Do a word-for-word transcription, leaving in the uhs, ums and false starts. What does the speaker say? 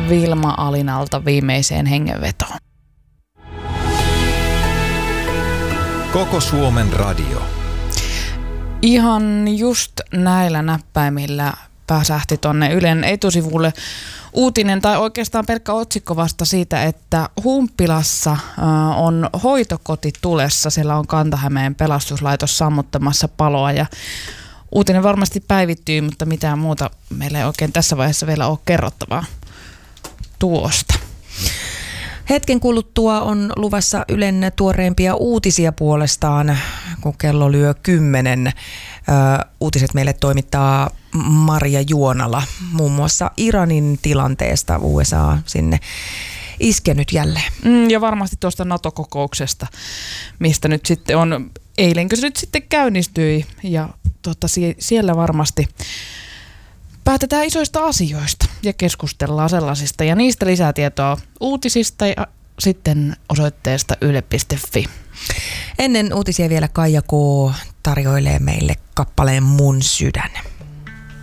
Vilma Alinalta viimeiseen hengenvetoon. Koko Suomen radio. Ihan just näillä näppäimillä pääsähti tonne Ylen etusivulle uutinen tai oikeastaan pelkkä otsikko vasta siitä, että Humppilassa äh, on hoitokoti tulessa. Siellä on Kanta-Hämeen pelastuslaitos sammuttamassa paloa ja uutinen varmasti päivittyy, mutta mitään muuta meillä ei oikein tässä vaiheessa vielä ole kerrottavaa tuosta. Hetken kuluttua on luvassa Ylen tuoreimpia uutisia puolestaan, kun kello lyö kymmenen. Ö, uutiset meille toimittaa Maria Juonala, muun muassa Iranin tilanteesta. U S A sinne iskenyt jälleen. Mm, ja varmasti tuosta NATO-kokouksesta, mistä nyt sitten on, eilenkö se nyt sitten käynnistyi, ja tota, sie- siellä varmasti päätetään isoista asioista ja keskustellaan sellaisista, ja niistä lisää tietoa uutisista ja sitten osoitteesta yle piste fi. Ennen uutisia vielä Kaija K. tarjoilee meille kappaleen Mun sydän.